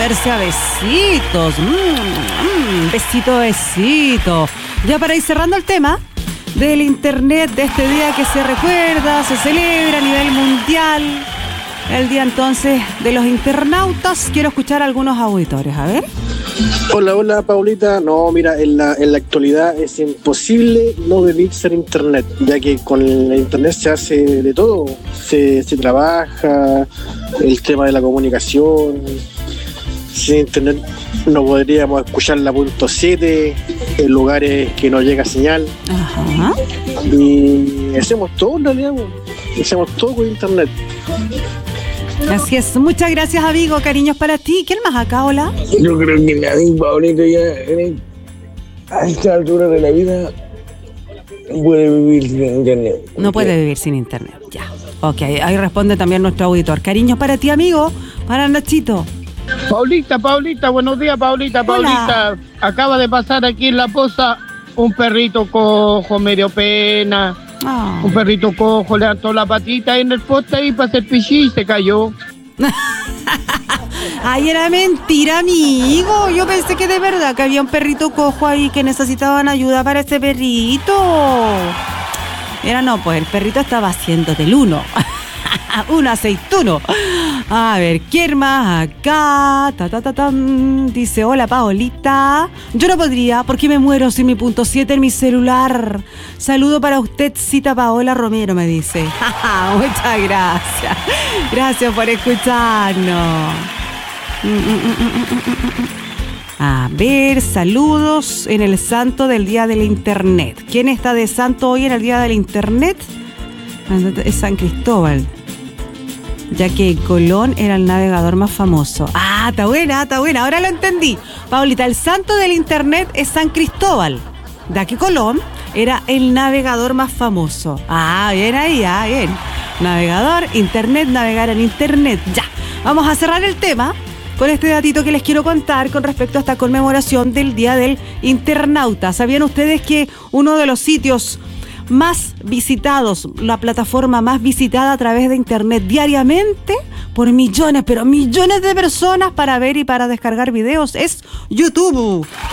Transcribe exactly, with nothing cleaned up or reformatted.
responderse a besitos. Mm, mm, besito, besito. Ya para ir cerrando el tema del internet de este día que se recuerda, se celebra a nivel mundial, el día entonces de los internautas, quiero escuchar a algunos auditores, a ver. Hola, hola Paulita. No, mira, en la, en la actualidad es imposible no vivir sin internet, ya que con el internet se hace de todo, se, se trabaja, el tema de la comunicación. Sin internet no podríamos escuchar la punto siete en lugares que no llega señal. Ajá. Y hacemos todo en realidad, hacemos todo con internet. Así es, muchas gracias amigo, cariños para ti. ¿Quién más acá, hola? Yo creo que nadie, Paulito, ya a esta altura de la vida puede vivir sin internet. No puede vivir sin internet, ya. Ok, ahí responde también nuestro auditor. Cariños para ti, amigo, para Nachito. Paulita, Paulita, buenos días, Paulita, Paulita. Hola. Acaba de pasar aquí en La Poza un perrito cojo, medio pena. Oh. Un perrito cojo, le ató la patita en el poste ahí para hacer pichí y se cayó. Ay, era mentira, amigo. Yo pensé que de verdad que había un perrito cojo ahí que necesitaban ayuda para ese perrito. Era no, pues el perrito estaba haciendo del uno. Un aceituno. A ver, ¿quién más acá? Ta, ta, ta, tam. Dice, hola Paolita. Yo no podría porque me muero sin mi punto siete en mi celular. Saludo para usted, cita Paola Romero, me dice. Muchas gracias. Gracias por escucharnos. A ver, saludos en el santo del día del internet. ¿Quién está de santo hoy en el día del internet? Es San Cristóbal, ya que Colón era el navegador más famoso. Ah, está buena, está buena, ahora lo entendí. Paulita, el santo del internet es San Cristóbal, ya que Colón era el navegador más famoso. Ah, bien ahí, ah, bien. Navegador, internet, navegar en internet. Ya, vamos a cerrar el tema con este datito que les quiero contar con respecto a esta conmemoración del Día del Internauta. ¿Sabían ustedes que uno de los sitios más visitados, la plataforma más visitada a través de internet diariamente por millones, pero millones de personas para ver y para descargar videos es YouTube?